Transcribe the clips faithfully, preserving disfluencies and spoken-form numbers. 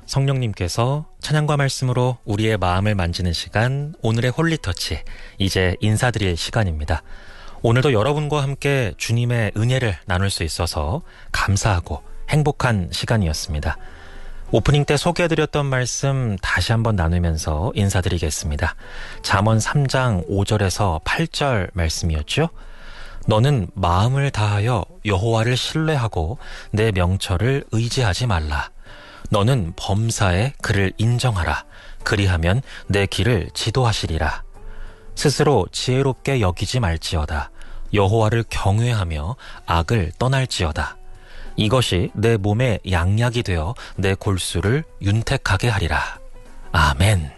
성령님께서 찬양과 말씀으로 우리의 마음을 만지는 시간, 오늘의 홀리터치, 이제 인사드릴 시간입니다. 오늘도 여러분과 함께 주님의 은혜를 나눌 수 있어서 감사하고 행복한 시간이었습니다. 오프닝 때 소개해드렸던 말씀 다시 한번 나누면서 인사드리겠습니다. 잠언 삼 장 오 절에서 팔 절 말씀이었죠. 너는 마음을 다하여 여호와를 신뢰하고 내 명철을 의지하지 말라. 너는 범사에 그를 인정하라. 그리하면 내 길을 지도하시리라. 스스로 지혜롭게 여기지 말지어다. 여호와를 경외하며 악을 떠날지어다. 이것이 내 몸에 양약이 되어 내 골수를 윤택하게 하리라. 아멘.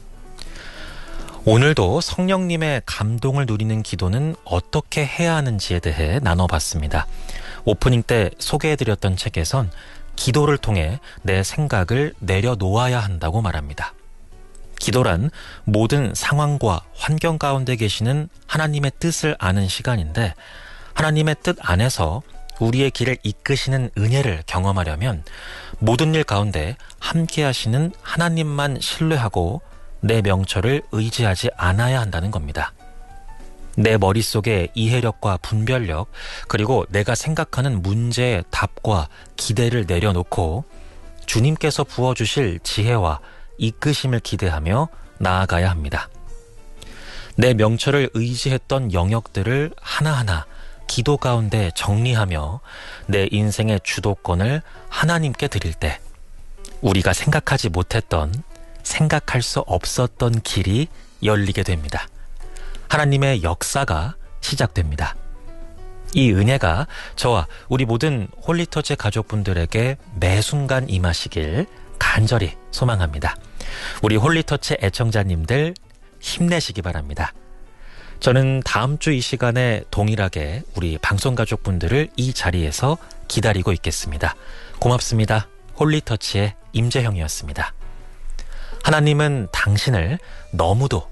오늘도 성령님의 감동을 누리는 기도는 어떻게 해야 하는지에 대해 나눠봤습니다. 오프닝 때 소개해드렸던 책에선 기도를 통해 내 생각을 내려놓아야 한다고 말합니다. 기도란 모든 상황과 환경 가운데 계시는 하나님의 뜻을 아는 시간인데, 하나님의 뜻 안에서 우리의 길을 이끄시는 은혜를 경험하려면 모든 일 가운데 함께 하시는 하나님만 신뢰하고 내 명철을 의지하지 않아야 한다는 겁니다. 내 머릿속에 이해력과 분별력, 그리고 내가 생각하는 문제의 답과 기대를 내려놓고 주님께서 부어주실 지혜와 이끄심을 기대하며 나아가야 합니다. 내 명철을 의지했던 영역들을 하나하나 기도 가운데 정리하며 내 인생의 주도권을 하나님께 드릴 때 우리가 생각하지 못했던, 생각할 수 없었던 길이 열리게 됩니다. 하나님의 역사가 시작됩니다. 이 은혜가 저와 우리 모든 홀리터치 가족분들에게 매 순간 임하시길 간절히 소망합니다. 우리 홀리터치 애청자님들 힘내시기 바랍니다. 저는 다음 주 이 시간에 동일하게 우리 방송가족분들을 이 자리에서 기다리고 있겠습니다. 고맙습니다. 홀리터치의 임재형이었습니다. 하나님은 당신을 너무도